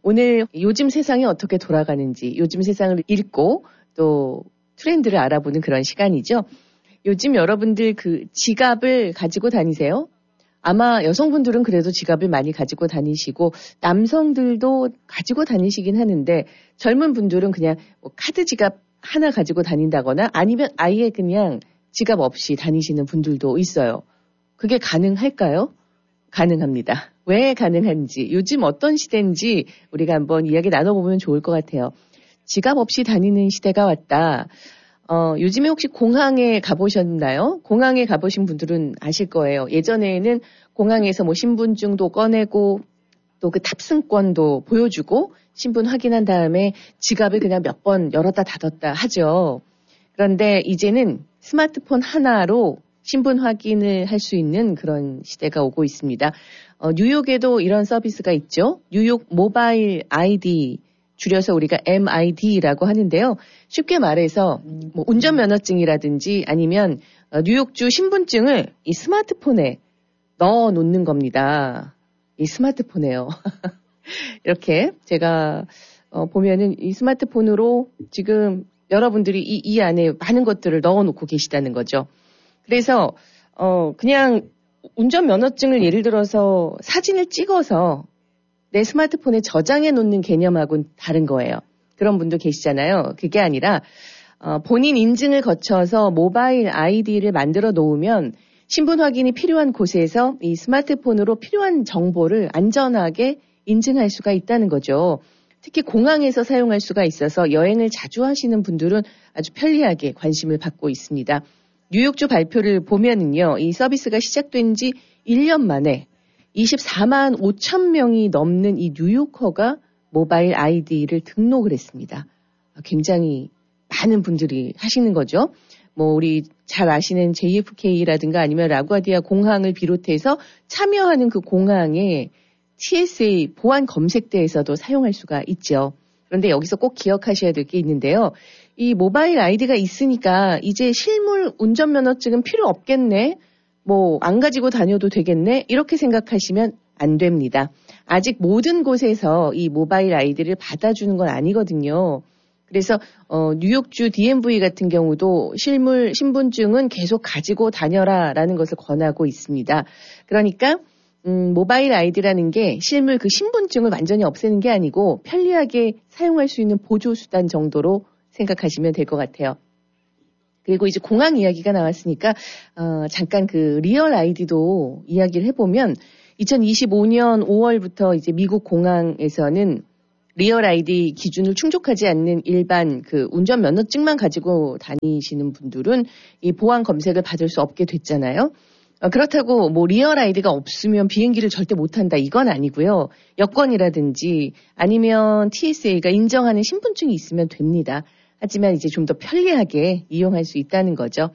오늘 요즘 세상이 어떻게 돌아가는지, 요즘 세상을 읽고 또 트렌드를 알아보는 그런 시간이죠. 요즘 여러분들 그 지갑을 가지고 다니세요? 아마 여성분들은 그래도 지갑을 많이 가지고 다니시고 남성들도 가지고 다니시긴 하는데 젊은 분들은 그냥 뭐 카드 지갑 하나 가지고 다닌다거나 아니면 아예 그냥 지갑 없이 다니시는 분들도 있어요. 그게 가능할까요? 가능합니다. 왜 가능한지, 요즘 어떤 시대인지 우리가 한번 이야기 나눠보면 좋을 것 같아요. 지갑 없이 다니는 시대가 왔다. 요즘에 혹시 공항에 가보셨나요? 공항에 가보신 분들은 아실 거예요. 예전에는 공항에서 뭐 신분증도 꺼내고 또 그 탑승권도 보여주고 신분 확인한 다음에 지갑을 그냥 몇 번 열었다 닫았다 하죠. 그런데 이제는 스마트폰 하나로 신분 확인을 할 수 있는 그런 시대가 오고 있습니다. 뉴욕에도 이런 서비스가 있죠. 뉴욕 모바일 아이디, 줄여서 우리가 MID라고 하는데요. 쉽게 말해서 뭐 운전면허증이라든지 아니면 뉴욕주 신분증을 이 스마트폰에 넣어 놓는 겁니다. 이 스마트폰에요. 이렇게 제가 보면은 이 스마트폰으로 지금 여러분들이 이 안에 많은 것들을 넣어 놓고 계시다는 거죠. 그래서 그냥 운전면허증을 예를 들어서 사진을 찍어서 내 스마트폰에 저장해 놓는 개념하고는 다른 거예요. 그런 분도 계시잖아요. 그게 아니라 본인 인증을 거쳐서 모바일 아이디를 만들어 놓으면 신분 확인이 필요한 곳에서 이 스마트폰으로 필요한 정보를 안전하게 인증할 수가 있다는 거죠. 특히 공항에서 사용할 수가 있어서 여행을 자주 하시는 분들은 아주 편리하게 관심을 받고 있습니다. 뉴욕주 발표를 보면은요, 이 서비스가 시작된 지 1년 만에 24만 5천 명이 넘는 이 뉴요커가 모바일 아이디를 등록을 했습니다. 굉장히 많은 분들이 하시는 거죠. 뭐 우리 잘 아시는 JFK라든가 아니면 라구아디아 공항을 비롯해서 참여하는 그 공항의 TSA 보안 검색대에서도 사용할 수가 있죠. 그런데 여기서 꼭 기억하셔야 될 게 있는데요. 이 모바일 아이디가 있으니까 이제 실물 운전면허증은 필요 없겠네. 뭐 안 가지고 다녀도 되겠네. 이렇게 생각하시면 안 됩니다. 아직 모든 곳에서 이 모바일 아이디를 받아주는 건 아니거든요. 그래서 뉴욕주 DMV 같은 경우도 실물 신분증은 계속 가지고 다녀라라는 것을 권하고 있습니다. 그러니까 모바일 아이디라는 게 실물 그 신분증을 완전히 없애는 게 아니고 편리하게 사용할 수 있는 보조수단 정도로 생각하시면 될 것 같아요. 그리고 이제 공항 이야기가 나왔으니까 잠깐 그 리얼 아이디도 이야기를 해보면 2025년 5월부터 이제 미국 공항에서는 리얼 아이디 기준을 충족하지 않는 일반 그 운전 면허증만 가지고 다니시는 분들은 이 보안 검색을 받을 수 없게 됐잖아요. 그렇다고 뭐 리얼 아이디가 없으면 비행기를 절대 못 한다 이건 아니고요. 여권이라든지 아니면 TSA가 인정하는 신분증이 있으면 됩니다. 하지만 이제 좀 더 편리하게 이용할 수 있다는 거죠.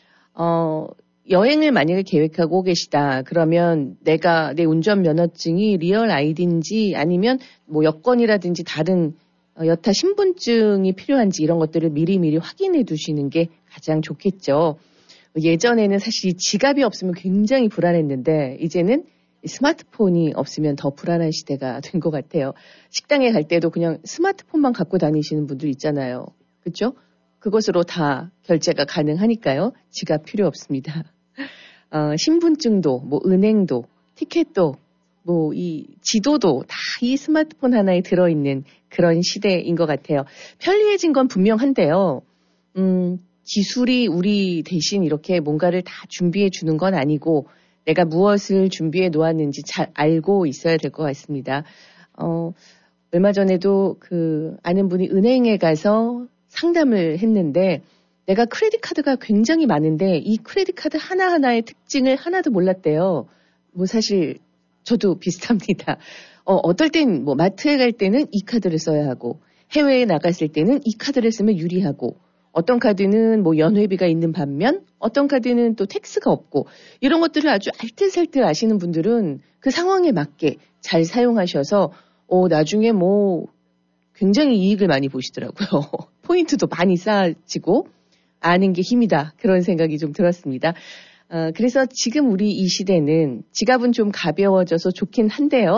여행을 만약에 계획하고 계시다. 그러면 내가 내 운전면허증이 리얼 아이디인지 아니면 뭐 여권이라든지 다른 여타 신분증이 필요한지 이런 것들을 미리미리 확인해 두시는 게 가장 좋겠죠. 예전에는 사실 지갑이 없으면 굉장히 불안했는데 이제는 스마트폰이 없으면 더 불안한 시대가 된 것 같아요. 식당에 갈 때도 그냥 스마트폰만 갖고 다니시는 분들 있잖아요. 그렇죠? 그것으로 다 결제가 가능하니까요. 지갑 필요 없습니다. 신분증도, 뭐 은행도, 티켓도, 뭐 이 지도도 다 이 스마트폰 하나에 들어있는 그런 시대인 것 같아요. 편리해진 건 분명한데요. 기술이 우리 대신 이렇게 뭔가를 다 준비해 주는 건 아니고 내가 무엇을 준비해 놓았는지 잘 알고 있어야 될 것 같습니다. 얼마 전에도 그 아는 분이 은행에 가서 상담을 했는데 내가 크레딧 카드가 굉장히 많은데 이 크레딧 카드 하나하나의 특징을 하나도 몰랐대요. 뭐 사실 저도 비슷합니다. 어떨 땐 뭐 마트에 갈 때는 이 카드를 써야 하고 해외에 나갔을 때는 이 카드를 쓰면 유리하고 어떤 카드는 뭐 연회비가 있는 반면 어떤 카드는 또 텍스가 없고 이런 것들을 아주 알뜰살뜰 아시는 분들은 그 상황에 맞게 잘 사용하셔서 나중에 뭐 굉장히 이익을 많이 보시더라고요. 포인트도 많이 쌓아지고 아는 게 힘이다. 그런 생각이 좀 들었습니다. 그래서 지금 우리 이 시대는 지갑은 좀 가벼워져서 좋긴 한데요.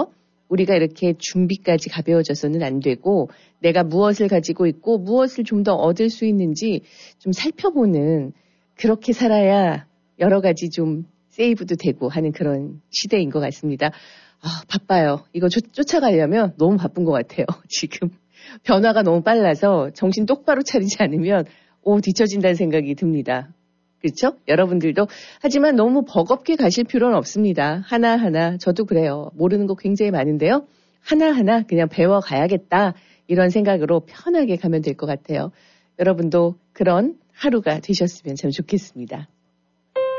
우리가 이렇게 준비까지 가벼워져서는 안 되고 내가 무엇을 가지고 있고 무엇을 좀 더 얻을 수 있는지 좀 살펴보는 그렇게 살아야 여러 가지 좀 세이브도 되고 하는 그런 시대인 것 같습니다. 바빠요. 이거 쫓아가려면 너무 바쁜 것 같아요. 지금 변화가 너무 빨라서 정신 똑바로 차리지 않으면 뒤처진다는 생각이 듭니다. 그렇죠? 여러분들도. 하지만 너무 버겁게 가실 필요는 없습니다. 하나하나 저도 그래요. 모르는 거 굉장히 많은데요. 하나하나 그냥 배워가야겠다. 이런 생각으로 편하게 가면 될 것 같아요. 여러분도 그런 하루가 되셨으면 참 좋겠습니다.